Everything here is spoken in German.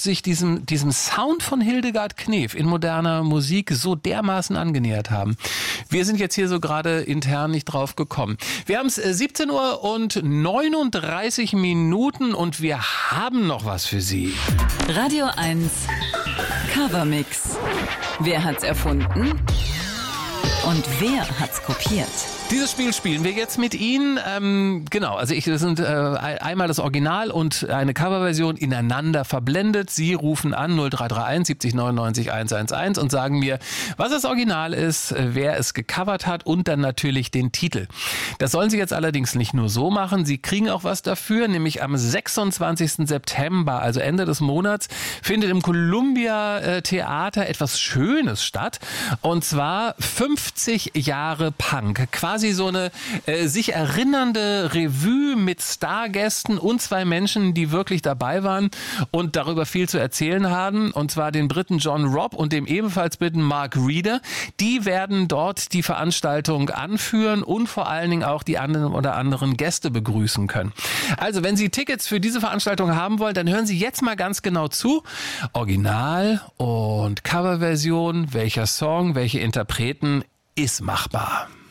sich diesem Sound von Hildegard Knef in moderner Musik so dermaßen angenähert haben. Wir sind jetzt hier so gerade intern nicht drauf gekommen. Wir haben es 17 Uhr und 39 Minuten und wir haben noch was für Sie. Radio 1 Covermix. Wer hat's erfunden? Und wer hat's kopiert? Dieses Spiel spielen wir jetzt mit Ihnen. Das sind einmal das Original und eine Coverversion ineinander verblendet. Sie rufen an 0331 70 99 111 und sagen mir, was das Original ist, wer es gecovert hat und dann natürlich den Titel. Das sollen Sie jetzt allerdings nicht nur so machen. Sie kriegen auch was dafür, nämlich am 26. September, also Ende des Monats, findet im Columbia Theater etwas Schönes statt. Und zwar 50 Jahre Punk. Quasi so eine sich erinnernde Revue mit Stargästen und zwei Menschen, die wirklich dabei waren und darüber viel zu erzählen haben. Und zwar den Briten John Robb und dem ebenfalls Briten Mark Reeder. Die werden dort die Veranstaltung anführen und vor allen Dingen auch die anderen oder anderen Gäste begrüßen können. Also, wenn Sie Tickets für diese Veranstaltung haben wollen, dann hören Sie jetzt mal ganz genau zu. Original und Coverversion, welcher Song, welche Interpreten ist machbar.